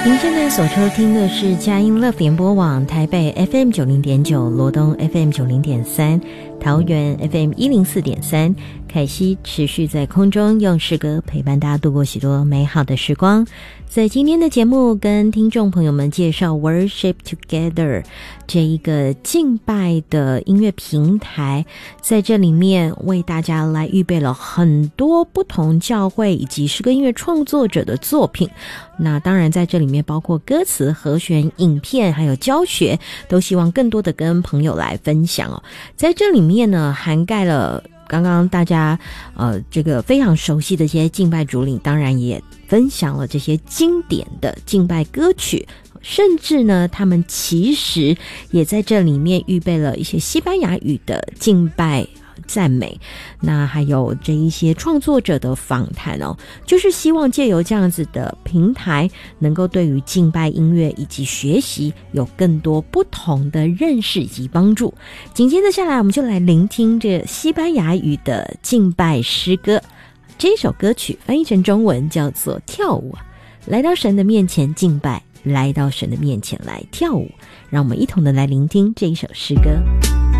您现在所收听的是佳音乐联播网台北 FM 90.9、罗东 FM 90.3、桃园 FM 104.3，凯西持续在空中用诗歌陪伴大家度过许多美好的时光。在今天的节目跟听众朋友们介绍 Worship Together 这一个敬拜的音乐平台，在这里面为大家来预备了很多不同教会以及诗歌音乐创作者的作品。那当然在这里面包括歌词、和弦、影片还有教学，都希望更多的跟朋友来分享哦。在这里面呢，涵盖了刚刚大家这个非常熟悉的一些敬拜主领，当然也分享了这些经典的敬拜歌曲，甚至呢他们其实也在这里面预备了一些西班牙语的敬拜赞美，那还有这一些创作者的访谈哦，就是希望借由这样子的平台，能够对于敬拜音乐以及学习有更多不同的认识以及帮助。紧接着下来，我们就来聆听这西班牙语的敬拜诗歌。这首歌曲翻译成中文叫做跳舞，来到神的面前敬拜，来到神的面前来跳舞。让我们一同的来聆听这一首诗歌。